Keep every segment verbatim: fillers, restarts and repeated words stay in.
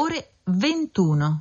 ore ventuno.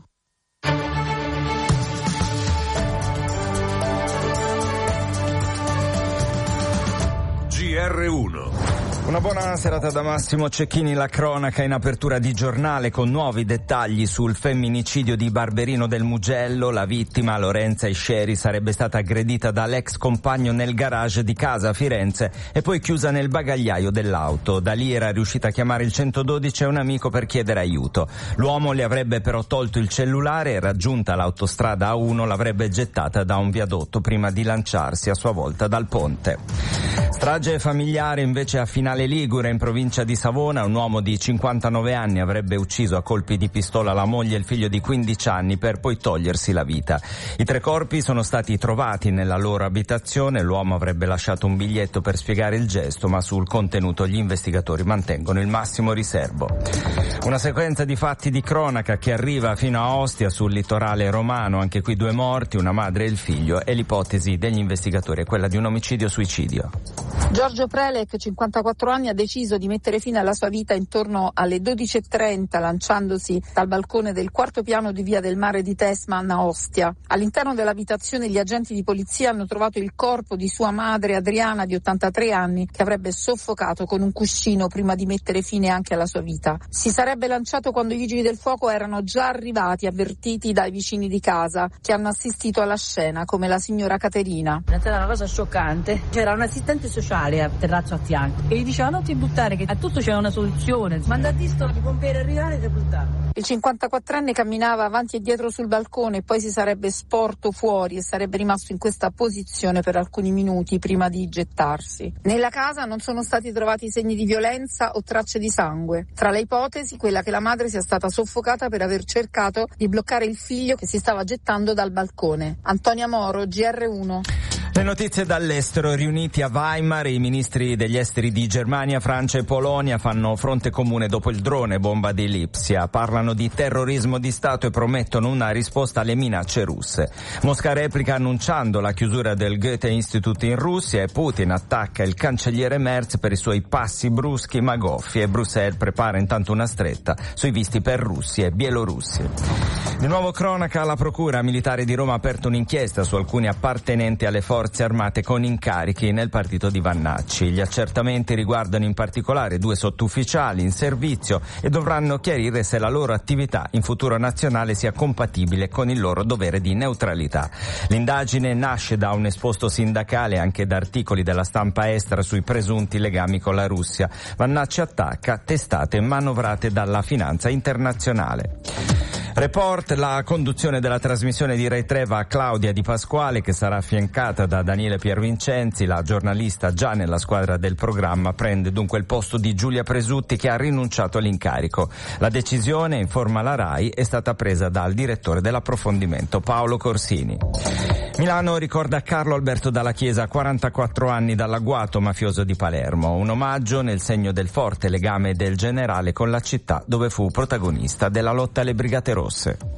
G R uno. Una buona serata da Massimo Cecchini, la cronaca in apertura di giornale con nuovi dettagli sul femminicidio di Barberino del Mugello. La vittima, Lorenza Isceri, sarebbe stata aggredita dall'ex compagno nel garage di casa a Firenze e poi chiusa nel bagagliaio dell'auto. Da lì era riuscita a chiamare il centododici e un amico per chiedere aiuto. L'uomo le avrebbe però tolto il cellulare e, raggiunta l'autostrada A uno, l'avrebbe gettata da un viadotto prima di lanciarsi a sua volta dal ponte. Strage familiare invece a Finale Ligure, in provincia di Savona. Un uomo di cinquantanove anni avrebbe ucciso a colpi di pistola la moglie e il figlio di quindici anni per poi togliersi la vita. I tre corpi sono stati trovati nella loro abitazione. L'uomo avrebbe lasciato un biglietto per spiegare il gesto, ma sul contenuto gli investigatori mantengono il massimo riservo. Una sequenza di fatti di cronaca che arriva fino a Ostia, sul litorale romano. Anche qui due morti, una madre e il figlio, e l'ipotesi degli investigatori è quella di un omicidio-suicidio. Giorgio Prelec, cinquantaquattro anni, ha deciso di mettere fine alla sua vita intorno alle dodici e trenta, lanciandosi dal balcone del quarto piano di Via del Mare di Tesman a Ostia. All'interno dell'abitazione gli agenti di polizia hanno trovato il corpo di sua madre Adriana, di ottantatré anni, che avrebbe soffocato con un cuscino prima di mettere fine anche alla sua vita. Si sarebbe lanciato quando i vigili del fuoco erano già arrivati, avvertiti dai vicini di casa, che hanno assistito alla scena, come la signora Caterina. È stata una cosa scioccante. C'era un assistente sociale a terrazzo a fianco e gli diceva: non ti buttare, che a tutto c'è una soluzione, manda disto di pompieri arrivare e ti buttare. Il cinquantaquattrenne camminava avanti e dietro sul balcone e poi si sarebbe sporto fuori e sarebbe rimasto in questa posizione per alcuni minuti prima di gettarsi. Nella casa non sono stati trovati segni di violenza o tracce di sangue. Tra le ipotesi, quella che la madre sia stata soffocata per aver cercato di bloccare il figlio che si stava gettando dal balcone. Antonia Moro, G R uno. Le notizie dall'estero. Riuniti a Weimar, i ministri degli esteri di Germania, Francia e Polonia fanno fronte comune dopo il drone bomba di Lipsia. Parlano di terrorismo di Stato e promettono una risposta alle minacce russe. Mosca replica annunciando la chiusura del Goethe Institute in Russia e Putin attacca il cancelliere Merz per i suoi passi bruschi ma goffi, e Bruxelles prepara intanto una stretta sui visti per russi e bielorussi. Di nuovo cronaca. La Procura Militare di Roma ha aperto un'inchiesta su alcuni appartenenti alle forze armate con incarichi nel partito di Vannacci. Gli accertamenti riguardano in particolare due sottufficiali in servizio e dovranno chiarire se la loro attività in futuro nazionale sia compatibile con il loro dovere di neutralità. L'indagine nasce da un esposto sindacale e anche da articoli della stampa estera sui presunti legami con la Russia. Vannacci attacca testate manovrate dalla finanza internazionale. Report. La conduzione della trasmissione di Rai tre va a Claudia Di Pasquale, che sarà affiancata da Daniele Piervincenzi. La giornalista, già nella squadra del programma, prende dunque il posto di Giulia Presutti, che ha rinunciato all'incarico. La decisione, informa la Rai, è stata presa dal direttore dell'approfondimento Paolo Corsini. Milano ricorda Carlo Alberto Dalla Chiesa, quarantaquattro anni, dall'agguato mafioso di Palermo. Un omaggio nel segno del forte legame del generale con la città dove fu protagonista della lotta alle Brigate Rosse.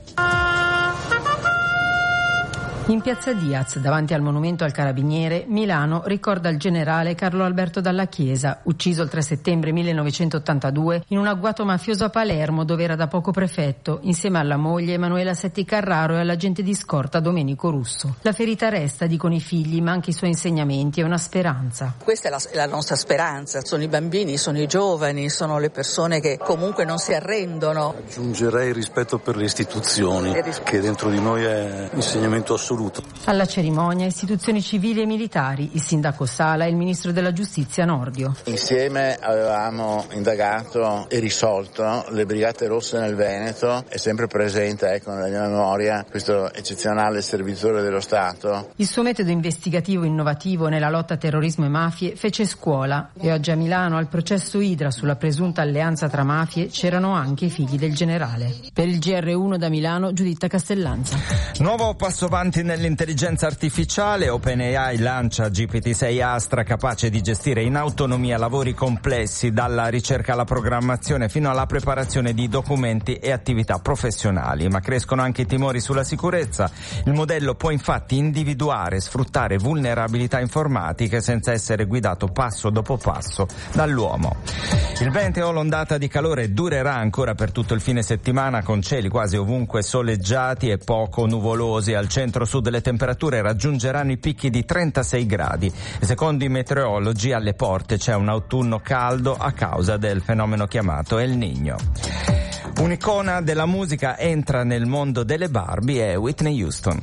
In piazza Diaz, davanti al monumento al Carabiniere, Milano ricorda il generale Carlo Alberto Dalla Chiesa, ucciso il tre settembre millenovecentottantadue in un agguato mafioso a Palermo, dove era da poco prefetto, insieme alla moglie Emanuela Setti Carraro e all'agente di scorta Domenico Russo. La ferita resta, dicono i figli, ma anche i suoi insegnamenti e una speranza. Questa è la, la nostra speranza, sono i bambini, sono i giovani, sono le persone che comunque non si arrendono. Aggiungerei il rispetto per le istituzioni, che dentro di noi è insegnamento assoluto. Alla cerimonia istituzioni civili e militari, il sindaco Sala e il ministro della giustizia Nordio. Insieme avevamo indagato e risolto le Brigate Rosse nel Veneto. È sempre presente, ecco, nella mia memoria questo eccezionale servitore dello Stato. Il suo metodo investigativo innovativo nella lotta a terrorismo e mafie fece scuola, e oggi a Milano, al processo Idra sulla presunta alleanza tra mafie, c'erano anche i figli del generale. Per il G R uno da Milano, Giuditta Castellanza. Nuovo passo avanti avanti nell'intelligenza artificiale, OpenAI lancia G P T sei Astra, capace di gestire in autonomia lavori complessi, dalla ricerca alla programmazione fino alla preparazione di documenti e attività professionali. Ma crescono anche i timori sulla sicurezza. Il modello può infatti individuare e sfruttare vulnerabilità informatiche senza essere guidato passo dopo passo dall'uomo. Il vento o l'ondata di calore durerà ancora per tutto il fine settimana, con cieli quasi ovunque soleggiati e poco nuvolosi. Al centro-sud le temperature raggiungeranno i picchi di trentasei gradi. Secondo i meteorologi alle porte c'è un autunno caldo a causa del fenomeno chiamato El Niño. Un'icona della musica entra nel mondo delle Barbie, è Whitney Houston.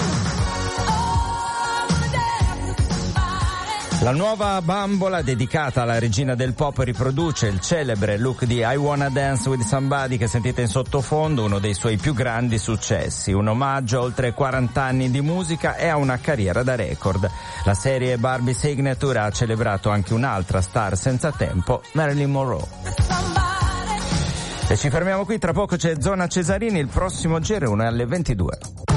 La nuova bambola dedicata alla regina del pop riproduce il celebre look di I Wanna Dance With Somebody che sentite in sottofondo, uno dei suoi più grandi successi, un omaggio a oltre quaranta anni di musica e a una carriera da record. La serie Barbie Signature ha celebrato anche un'altra star senza tempo, Marilyn Monroe. E ci fermiamo qui, tra poco c'è Zona Cesarini, il prossimo G R uno è alle ventidue.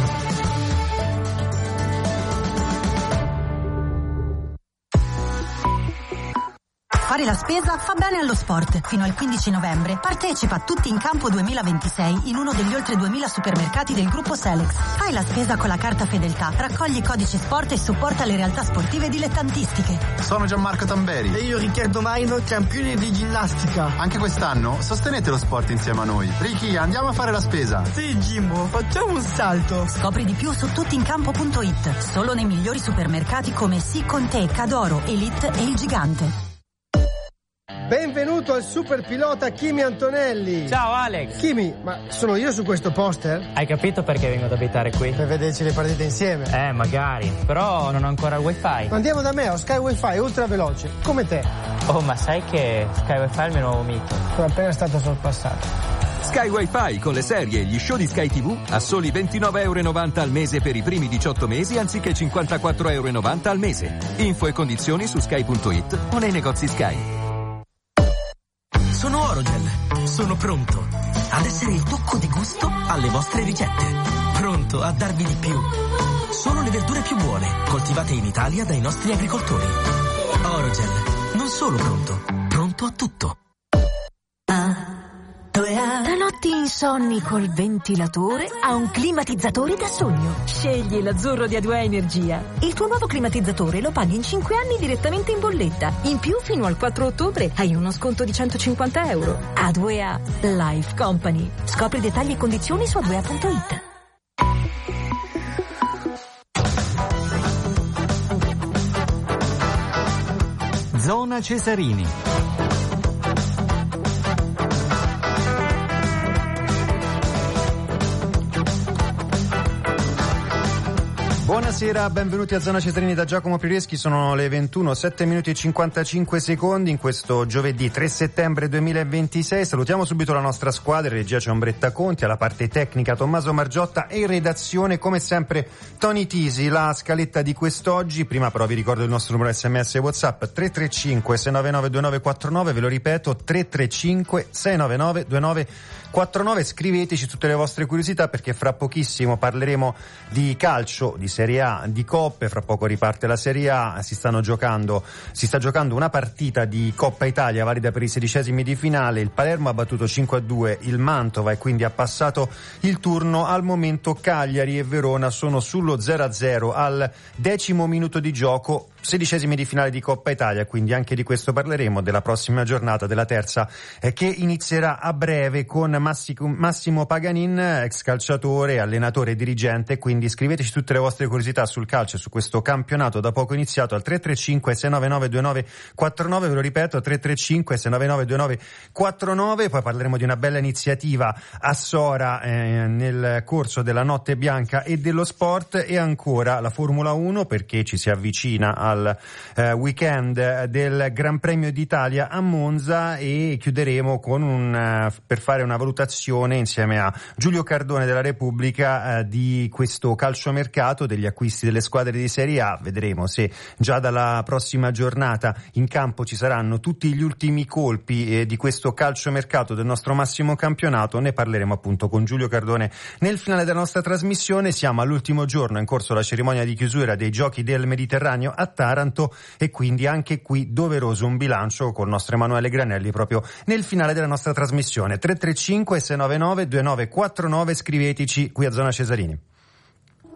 Fare la spesa fa bene allo sport. Fino al quindici novembre partecipa a Tutti in Campo duemilaventisei in uno degli oltre duemila supermercati del gruppo Selex. Fai la spesa con la carta Fedeltà, raccogli i codici sport e supporta le realtà sportive dilettantistiche. Sono Gianmarco Tamberi. E io Riccardo Maino, campione di ginnastica. Anche quest'anno sostenete lo sport insieme a noi. Ricky, andiamo a fare la spesa. Sì, Jimbo, facciamo un salto. Scopri di più su tuttincampo punto it. Solo nei migliori supermercati come Sì con te, Cadoro, Elite e Il Gigante. Benvenuto al super pilota Kimi Antonelli. Ciao Alex. Kimi, ma sono io su questo poster? Hai capito perché vengo ad abitare qui? Per vederci le partite insieme. Eh, magari. Però non ho ancora il wifi. Ma andiamo da me, ho Sky Wi-Fi ultra veloce, come te. Oh, ma sai che Sky Wi-Fi è il mio nuovo mito? Sono appena stato sorpassato. Sky Wi-Fi con le serie e gli show di Sky tivù a soli ventinove virgola novanta euro al mese per i primi diciotto mesi anziché cinquantaquattro virgola novanta euro al mese. Info e condizioni su sky punto it o nei negozi Sky. Sono Orogel, sono pronto ad essere il tocco di gusto alle vostre ricette. Pronto a darvi di più. Solo le verdure più buone, coltivate in Italia dai nostri agricoltori. Orogel, non solo pronto, pronto a tutto. Da notti insonni col ventilatore a un climatizzatore da sogno. Scegli l'azzurro di A due A Energia. Il tuo nuovo climatizzatore lo paghi in cinque anni direttamente in bolletta. In più, fino al quattro ottobre hai uno sconto di centocinquanta euro. A due A Life Company. Scopri dettagli e condizioni su a due a punto it. Zona Cesarini. Buonasera, benvenuti a Zona Cesarini da Giacomo Pireschi, sono le ventuno, sette minuti e cinquantacinque secondi in questo giovedì tre settembre duemilaventisei. Salutiamo subito la nostra squadra, in regia c'è Ombretta Conti, alla parte tecnica Tommaso Margiotta e in redazione come sempre Tony Tisi. La scaletta di quest'oggi, prima però vi ricordo il nostro numero sms e WhatsApp tre tre cinque sei nove nove due nove quattro nove, ve lo ripeto tre tre cinque sei nove nove due nove quattro nove, scriveteci tutte le vostre curiosità perché fra pochissimo parleremo di calcio, di Serie A, di coppe, fra poco riparte la Serie A, si stanno giocando, si sta giocando una partita di Coppa Italia valida per i sedicesimi di finale, il Palermo ha battuto cinque a due il Mantova e quindi ha passato il turno. Al momento Cagliari e Verona sono sullo zero a zero al decimo minuto di gioco, sedicesimi di finale di Coppa Italia, quindi anche di questo parleremo, della prossima giornata, della terza eh, che inizierà a breve con Massimo Paganin, ex calciatore, allenatore e dirigente, quindi scriveteci tutte le vostre curiosità sul calcio, su questo campionato da poco iniziato al tre tre cinque sei nove nove due nove quattro nove, ve lo ripeto tre tre cinque sei nove nove due nove quattro nove. Poi parleremo di una bella iniziativa a Sora eh, nel corso della Notte Bianca e dello sport, e ancora la Formula uno perché ci si avvicina a al eh, weekend del Gran Premio d'Italia a Monza, e chiuderemo con un uh, per fare una valutazione insieme a Giulio Cardone della Repubblica uh, di questo calciomercato, degli acquisti delle squadre di Serie A. Vedremo se già dalla prossima giornata in campo ci saranno tutti gli ultimi colpi eh, di questo calciomercato del nostro massimo campionato. Ne parleremo appunto con Giulio Cardone nel finale della nostra trasmissione. Siamo all'ultimo giorno, è in corso la cerimonia di chiusura dei Giochi del Mediterraneo a Taranto, e quindi anche qui doveroso un bilancio col nostro Emanuele Granelli proprio nel finale della nostra trasmissione. tre tre cinque sei nove nove due nove quattro nove, scriveteci qui a Zona Cesarini.